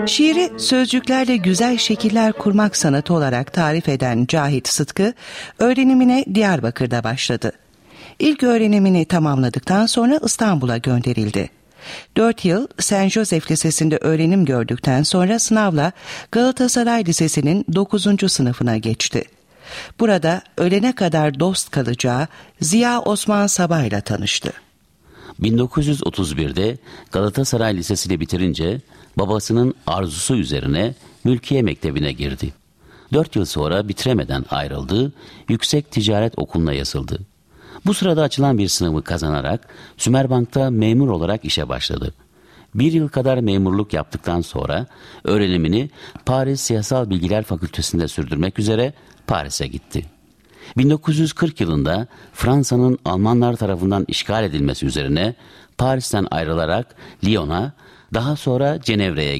Şiiri sözcüklerle güzel şekiller kurmak sanatı olarak tarif eden Cahit Sıtkı, öğrenimine Diyarbakır'da başladı. İlk öğrenimini tamamladıktan sonra İstanbul'a gönderildi. 4 yıl Saint Joseph Lisesi'nde öğrenim gördükten sonra sınavla Galatasaray Lisesi'nin 9. sınıfına geçti. Burada ölene kadar dost kalacağı Ziya Osman Sabah'la tanıştı. 1931'de Galatasaray Lisesi'ni bitirince babasının arzusu üzerine Mülkiye Mektebi'ne girdi. 4 yıl sonra bitiremeden ayrıldı, Yüksek Ticaret Okulu'na yazıldı. Bu sırada açılan bir sınavı kazanarak Sümerbank'ta memur olarak işe başladı. 1 yıl kadar memurluk yaptıktan sonra öğrenimini Paris Siyasal Bilgiler Fakültesi'nde sürdürmek üzere Paris'e gitti. 1940 yılında Fransa'nın Almanlar tarafından işgal edilmesi üzerine Paris'ten ayrılarak Lyon'a, daha sonra Cenevre'ye